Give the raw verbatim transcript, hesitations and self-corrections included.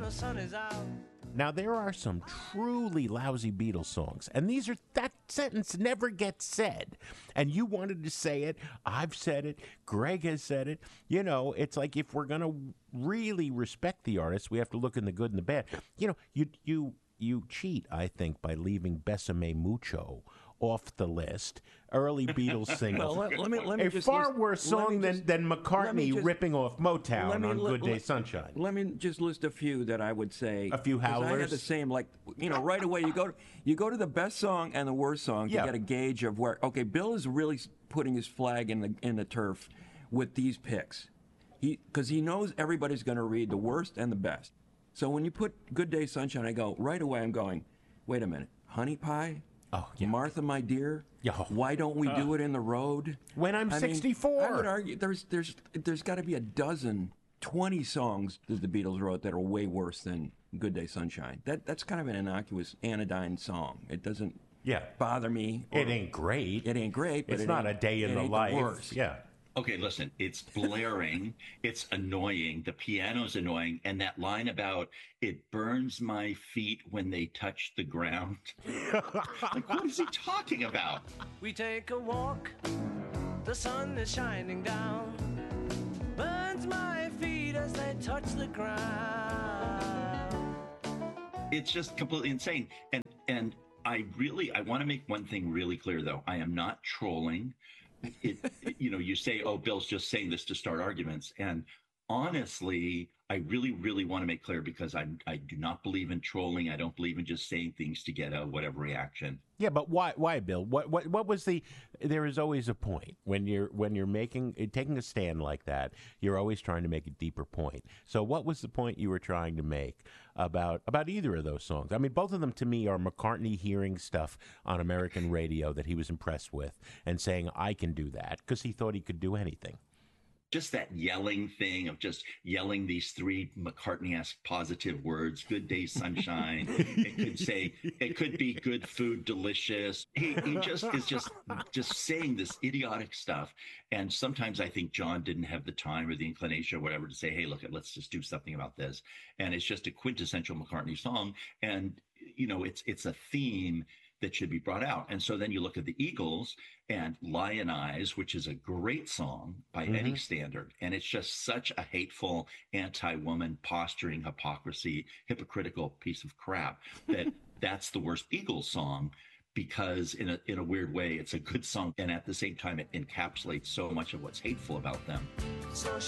the sun is out. Now, there are some truly lousy Beatles songs, and these are that sentence never gets said. And you wanted to say it. I've said it. Greg has said it. You know, it's like if we're going to really respect the artist, we have to look in the good and the bad. You know, you you you cheat, I think, by leaving Besame Mucho off the list. Early Beatles singles. Well, let, let me, let me a just far list, worse song than, just, than McCartney just, ripping off Motown me, on let, Good Day let, Sunshine. Let me just list a few that I would say. A few howlers? I had the same, like, you know, right away you go to, you go to the best song and the worst song to yeah. get a gauge of where, okay, Bill is really putting his flag in the in the turf with these picks. He Because he knows everybody's going to read the worst and the best. So when you put Good Day Sunshine, I go, right away I'm going, wait a minute, Honey Pie? Oh, yeah. Martha, my dear, Yo. why don't we uh, do it in the road? When I'm I sixty-four. Mean, I would argue there's there's there's got to be a dozen, twenty songs that the Beatles wrote that are way worse than Good Day Sunshine. That that's kind of an innocuous anodyne song. It doesn't yeah. bother me. It ain't great. It ain't great. But it's it not ain't, a day in the life. The worst. Yeah. Okay, listen, it's blaring, it's annoying, the piano's annoying, and that line about it burns my feet when they touch the ground. Like, what is he talking about? We take a walk, the sun is shining down, burns my feet as they touch the ground. It's just completely insane. And and I really, I want to make one thing really clear, though. I am not trolling. It, it, you know, you say, oh, Bill's just saying this to start arguments. And honestly, I really, really want to make clear because I I do not believe in trolling. I don't believe in just saying things to get a whatever reaction. Yeah, but why, why, Bill? What, what, what was the? There is always a point when you're when you're making taking a stand like that. You're always trying to make a deeper point. So, what was the point you were trying to make about about either of those songs? I mean, both of them to me are McCartney hearing stuff on American radio that he was impressed with and saying, "I can do that," because he thought he could do anything. Just that yelling thing of just yelling these three McCartney-esque positive words, good day, sunshine. It could say, it could be good food, delicious. He, he just is just, just saying this idiotic stuff. And sometimes I think John didn't have the time or the inclination or whatever to say, hey, look, let's just do something about this. And it's just a quintessential McCartney song. And, you know, it's it's a theme that should be brought out. And so then you look at the Eagles and Lionize, which is a great song by mm-hmm. any standard. And it's just such a hateful, anti-woman, posturing, hypocrisy, hypocritical piece of crap that that's the worst Eagles song because in a, in a weird way, it's a good song. And at the same time, it encapsulates so much of what's hateful about them. So